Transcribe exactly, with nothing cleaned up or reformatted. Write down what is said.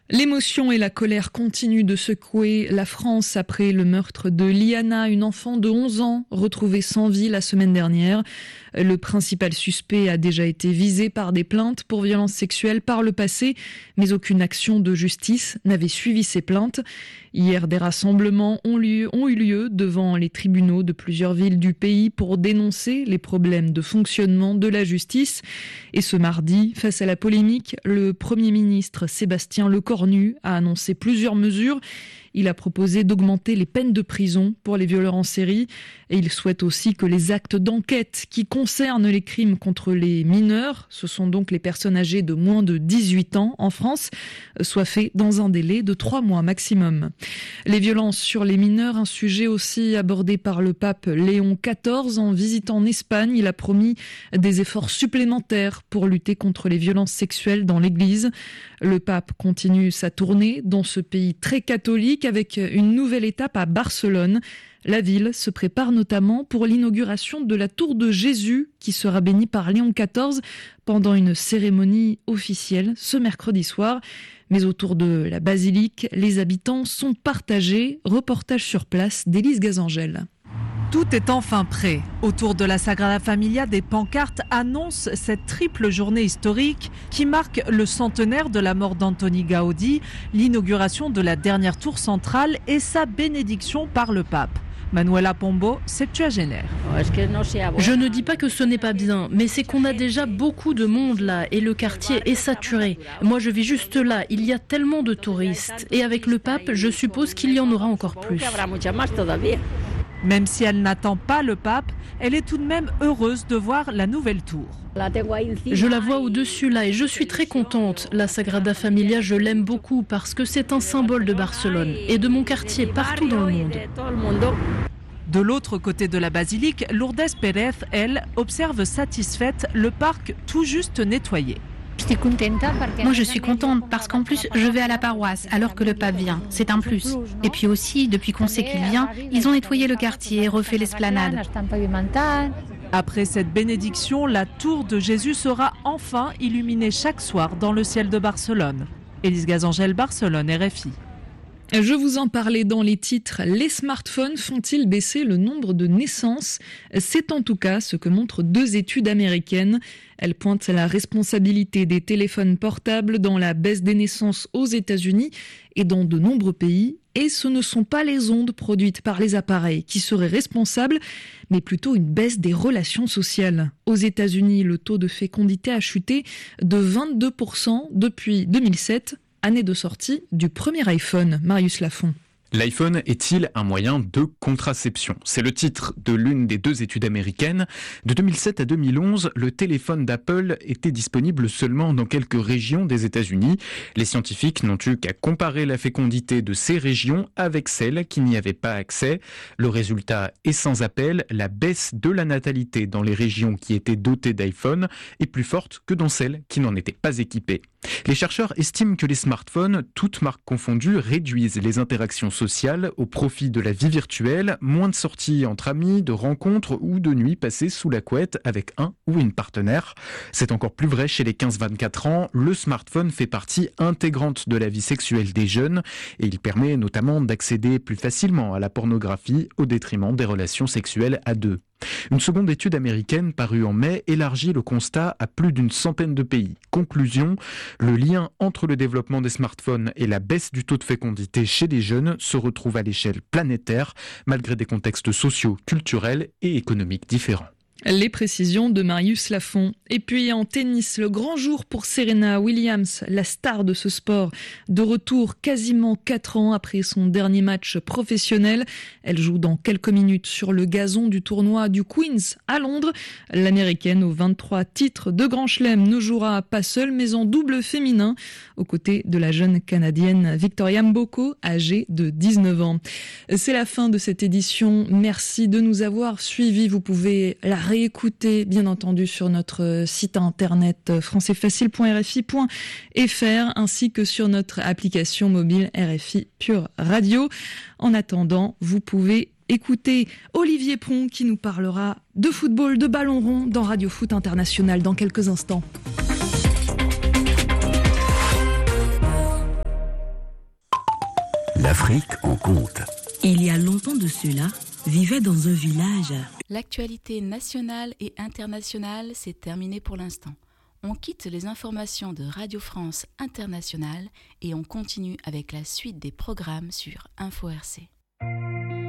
L'émotion et la colère continuent de secouer la France après le meurtre de Liana, une enfant de onze ans retrouvée sans vie la semaine dernière. Le principal suspect a déjà été visé par des plaintes pour violences sexuelles par le passé, mais aucune action de justice n'avait suivi ces plaintes. Hier, des rassemblements ont, lieu, ont eu lieu devant les tribunaux de plusieurs villes du pays pour dénoncer les problèmes de fonctionnement de la justice. Et ce mardi, face à la polémique, le Premier ministre Sébastien Lecornu a annoncé plusieurs mesures. Il a proposé d'augmenter les peines de prison pour les violeurs en série et il souhaite aussi que les actes d'enquête qui concernent les crimes contre les mineurs, ce sont donc les personnes âgées de moins de dix-huit ans en France, soient faits dans un délai de trois mois maximum. Les violences sur les mineurs, un sujet aussi abordé par le pape Léon quatorze en visitant en Espagne. Il a promis des efforts supplémentaires pour lutter contre les violences sexuelles dans l'Église. Le pape continue sa tournée dans ce pays très catholique avec une nouvelle étape à Barcelone. La ville se prépare notamment pour l'inauguration de la tour de Jésus qui sera bénie par Léon quatorze pendant une cérémonie officielle ce mercredi soir. Mais autour de la basilique, les habitants sont partagés. Reportage sur place d'Élise Gazangel. Tout est enfin prêt. Autour de la Sagrada Familia, des pancartes annoncent cette triple journée historique qui marque le centenaire de la mort d'Antoni Gaudi, l'inauguration de la dernière tour centrale et sa bénédiction par le pape. Manuela Pombo, septuagénaire. Je ne dis pas que ce n'est pas bien, mais c'est qu'on a déjà beaucoup de monde là et le quartier est saturé. Moi je vis juste là, il y a tellement de touristes. Et avec le pape, je suppose qu'il y en aura encore plus. Même si elle n'attend pas le pape, elle est tout de même heureuse de voir la nouvelle tour. Je la vois au-dessus là et je suis très contente. La Sagrada Familia, je l'aime beaucoup parce que c'est un symbole de Barcelone et de mon quartier partout dans le monde. De l'autre côté de la basilique, Lourdes Pérez, elle, observe satisfaite le parc tout juste nettoyé. Moi je suis contente parce qu'en plus je vais à la paroisse alors que le pape vient, c'est un plus. Et puis aussi, depuis qu'on sait qu'il vient, ils ont nettoyé le quartier et refait l'esplanade. Après cette bénédiction, la tour de Jésus sera enfin illuminée chaque soir dans le ciel de Barcelone. Élise Gazangel, Barcelone, R F I. Je vous en parlais dans les titres. Les smartphones font-ils baisser le nombre de naissances ? C'est en tout cas ce que montrent deux études américaines. Elles pointent la responsabilité des téléphones portables dans la baisse des naissances aux États-Unis et dans de nombreux pays. Et ce ne sont pas les ondes produites par les appareils qui seraient responsables, mais plutôt une baisse des relations sociales. Aux États-Unis, le taux de fécondité a chuté de vingt-deux pour cent depuis deux mille sept. Année de sortie du premier iPhone. Marius Lafont. L'iPhone est-il un moyen de contraception ? C'est le titre de l'une des deux études américaines. De deux mille sept à deux mille onze, le téléphone d'Apple était disponible seulement dans quelques régions des États-Unis. Les scientifiques n'ont eu qu'à comparer la fécondité de ces régions avec celles qui n'y avaient pas accès. Le résultat est sans appel, la baisse de la natalité dans les régions qui étaient dotées d'iPhone est plus forte que dans celles qui n'en étaient pas équipées. Les chercheurs estiment que les smartphones, toutes marques confondues, réduisent les interactions sociales au profit de la vie virtuelle, moins de sorties entre amis, de rencontres ou de nuits passées sous la couette avec un ou une partenaire. C'est encore plus vrai chez les quinze à vingt-quatre ans. Le smartphone fait partie intégrante de la vie sexuelle des jeunes et il permet notamment d'accéder plus facilement à la pornographie au détriment des relations sexuelles à deux. Une seconde étude américaine parue en mai élargit le constat à plus d'une centaine de pays. Conclusion, le lien entre le développement des smartphones et la baisse du taux de fécondité chez les jeunes se retrouve à l'échelle planétaire, malgré des contextes sociaux, culturels et économiques différents. Les précisions de Marius Lafont. Et puis en tennis, le grand jour pour Serena Williams, la star de ce sport, de retour quasiment quatre ans après son dernier match professionnel. Elle joue dans quelques minutes sur le gazon du tournoi du Queen's à Londres. L'américaine aux vingt-trois titres de Grand Chelem ne jouera pas seule mais en double féminin aux côtés de la jeune canadienne Victoria Mboko, âgée de dix-neuf ans. C'est la fin de cette édition. Merci de nous avoir suivis. Vous pouvez la réécouter, bien entendu, sur notre site internet français facile point r f i point f r ainsi que sur notre application mobile R F I Pure Radio. En attendant, vous pouvez écouter Olivier Pron qui nous parlera de football, de ballon rond dans Radio Foot International dans quelques instants. L'Afrique en compte. Il y a longtemps de cela, vivait dans un village. L'actualité nationale et internationale, c'est terminé pour l'instant. On quitte les informations de Radio France Internationale et on continue avec la suite des programmes sur Info R C.